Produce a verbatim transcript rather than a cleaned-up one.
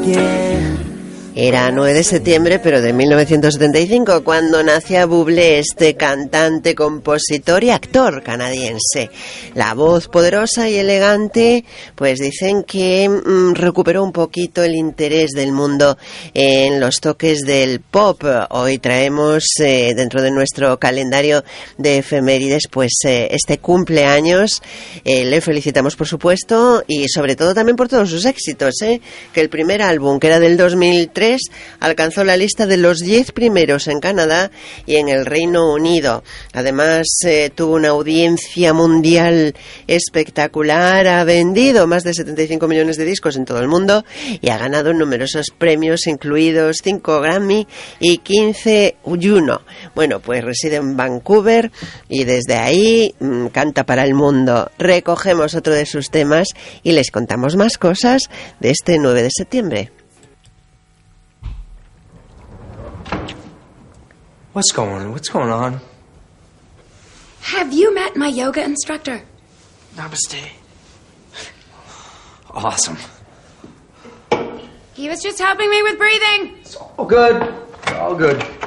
Yeah. Era nueve de septiembre, pero de mil novecientos setenta y cinco, cuando nacía Bublé, este cantante, compositor y actor canadiense. La voz poderosa y elegante, pues dicen que mmm, recuperó un poquito el interés del mundo en los toques del pop. Hoy traemos eh, dentro de nuestro calendario de efemérides, pues eh, este cumpleaños. Eh, le felicitamos, por supuesto, y sobre todo también por todos sus éxitos, ¿eh? Que el primer álbum, que era del dos mil tres, alcanzó la lista de los diez primeros en Canadá y en el Reino Unido. Además, eh, tuvo una audiencia mundial espectacular, ha vendido más de setenta y cinco millones de discos en todo el mundo y ha ganado numerosos premios, incluidos cinco Grammy y quince Juno. Bueno, pues reside en Vancouver y desde ahí mmm, canta para el mundo. Recogemos otro de sus temas y les contamos más cosas de este nueve de septiembre. What's going What's going on? Have you met my yoga instructor? Namaste. Awesome. He was just helping me with breathing. It's all good. It's all good.